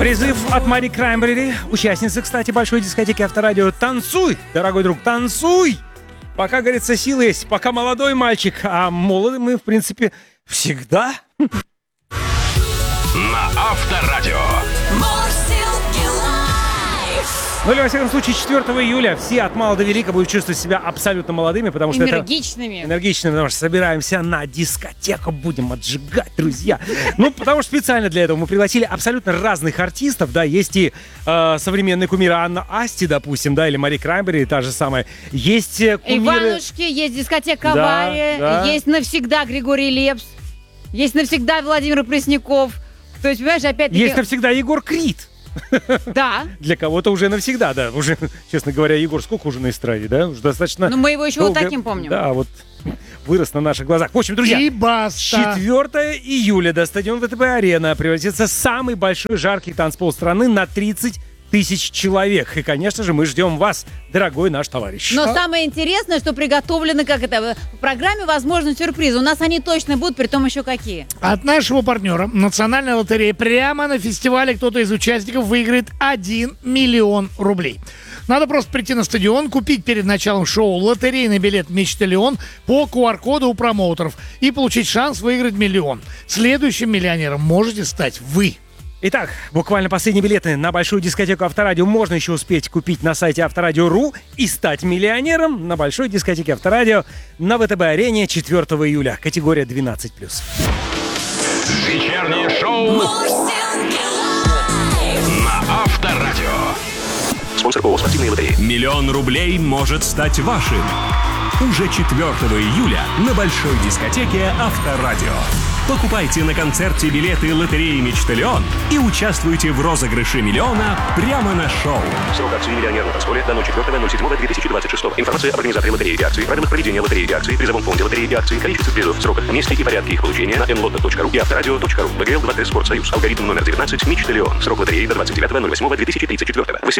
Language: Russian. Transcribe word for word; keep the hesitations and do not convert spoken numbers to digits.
Призыв от Мари Краймбрери, участницы, кстати, большой дискотеки Авторадио. Танцуй, дорогой друг, танцуй! Пока, говорится, силы есть, пока молодой мальчик, а молоды мы, в принципе, всегда. На Авторадио. Ну или, во всяком случае, четвёртого июля все от мала до велика будут чувствовать себя абсолютно молодыми, потому что энергичными. это... Энергичными. Потому что собираемся на дискотеку, будем отжигать, друзья. Ну, потому что специально для этого мы пригласили абсолютно разных артистов, да, есть и э, современные кумиры Анна Асти, допустим, да, или Мари Краймбрери, та же самая. Есть кумиры... Иванушки, есть дискотека Да, Авария, да. есть навсегда Григорий Лепс, есть навсегда Владимир Пресняков. То есть, понимаешь, опять-таки... Есть навсегда Егор Крид. Да. Для кого-то уже навсегда, да. Уже, честно говоря, Егор сколько уже на эстраде, да? Уже достаточно... Но мы его еще долго... вот таким помним. Да, вот вырос на наших глазах. В общем, друзья, И баста. четвёртого июля до стадиона ВТБ-арена превратится самый большой жаркий танцпол страны на тридцать тысяч человек. И, конечно же, мы ждем вас, дорогой наш товарищ. Но самое интересное, что приготовлены, как это, в программе возможны сюрпризы. У нас они точно будут, при том еще какие. От нашего партнера Национальной лотереи прямо на фестивале кто-то из участников выиграет один миллион рублей. Надо просто прийти на стадион, купить перед началом шоу лотерейный билет «Мечталион» по ку ар коду у промоутеров и получить шанс выиграть миллион. Следующим миллионером можете стать вы. Итак, буквально последние билеты на большую дискотеку Авторадио можно еще успеть купить на сайте авторадио точка ру и стать миллионером на большой дискотеке Авторадио на ВТБ-арене четвёртого июля. Категория двенадцать плюс. Вечернее шоу на Авторадио. Спонсор ООО «Спортивные лотереи». Миллион рублей может стать вашим. Уже четвёртого июля на большой дискотеке Авторадио. Покупайте на концерте билеты лотереи «Мечталион» и участвуйте в розыгрыше миллиона прямо на шоу. Срок акции «Миллионер» на танцполе до ноль четвёртого ноль седьмого две тысячи двадцать шестого. Информация об организаторе лотереи и акции, правилах проведения лотереи и акции, призовом фонде лотереи и акции, количестве призов, сроках, месте и порядке их получения на эн лото точка ру и авторадио точка ру. вэ гэ эл два тэ Спортсоюз. Алгоритм номер девятнадцать «Мечталион». Срок лотереи до двадцать девятого ноль восьмого две тысячи тридцать четвёртого.